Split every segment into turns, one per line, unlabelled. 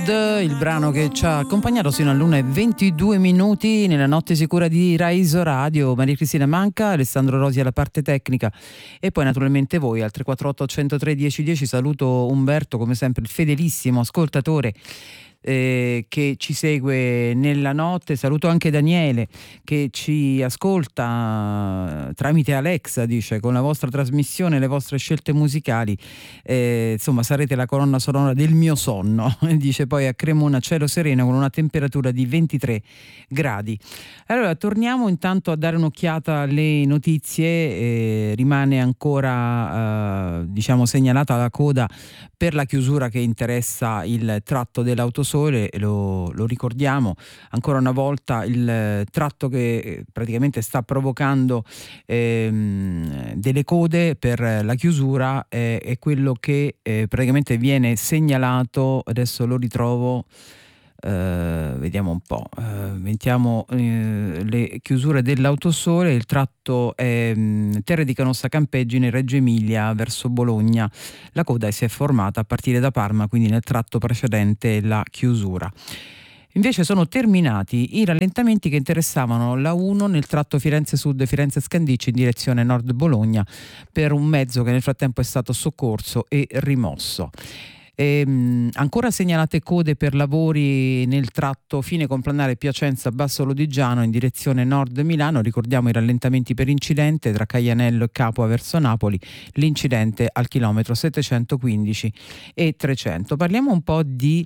Il brano che ci ha accompagnato sino all'1:22 nella notte sicura di Raiso Radio. Maria Cristina Manca, Alessandro Rosi alla parte tecnica e poi naturalmente voi al 348 103 1010. Saluto Umberto, come sempre il fedelissimo ascoltatore che ci segue nella notte. Saluto anche Daniele che ci ascolta tramite Alexa, dice: con la vostra trasmissione, le vostre scelte musicali, insomma sarete la colonna sonora del mio sonno. Dice poi a Cremona cielo sereno con una temperatura di 23 gradi. Allora torniamo intanto a dare un'occhiata alle notizie. Rimane ancora diciamo segnalata la coda per la chiusura che interessa il tratto dell'autosole. Lo ricordiamo ancora una volta, il tratto che praticamente sta provocando delle code per la chiusura è quello che praticamente viene segnalato. Adesso lo ritrovo. Vediamo un po', mettiamo le chiusure dell'autosole. Il tratto è Terre di Canossa Campeggine, Reggio Emilia verso Bologna. La coda si è formata a partire da Parma, quindi nel tratto precedente la chiusura. Invece sono terminati i rallentamenti che interessavano la 1 nel tratto Firenze Sud, Firenze Scandicci in direzione Nord Bologna, per un mezzo che nel frattempo è stato soccorso e rimosso. Ancora segnalate code per lavori nel tratto Fine Complanare Piacenza Basso Lodigiano in direzione Nord Milano. Ricordiamo i rallentamenti per incidente tra Caianello e Capua verso Napoli, l'incidente al chilometro 715 e 300. Parliamo un po' di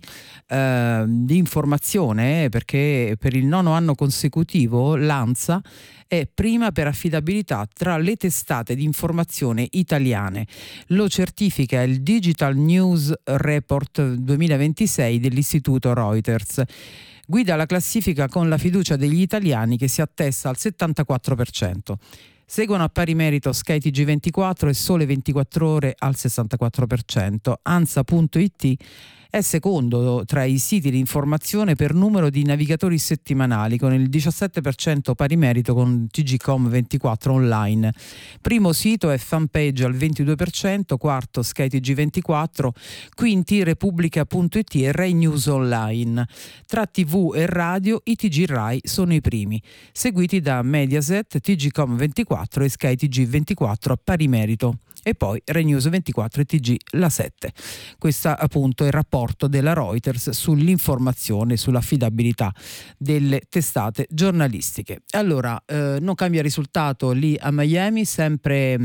informazione, perché per il 9° anno consecutivo l'ANSA è prima per affidabilità tra le testate di informazione italiane. Lo certifica il Digital News Report 2026 dell'istituto Reuters. Guida la classifica con la fiducia degli italiani che si attesta al 74%. Seguono a pari merito Sky TG24 e Sole 24 Ore al 64%. ANSA.it è secondo tra i siti di informazione per numero di navigatori settimanali, con il 17% pari merito con TGcom24 Online. Primo sito è Fanpage al 22%, quarto Sky TG24, quinti Repubblica.it e Rai News Online. Tra TV e radio i TG Rai sono i primi, seguiti da Mediaset, TGcom24 e Sky TG24 a pari merito. E poi Rai News 24 e TG La 7. Questo appunto è il rapporto della Reuters sull'informazione, sull'affidabilità delle testate giornalistiche. Allora, non cambia risultato lì a Miami, sempre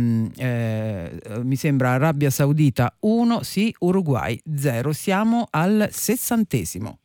mi sembra Arabia Saudita 1, sì, Uruguay 0. Siamo al 60°.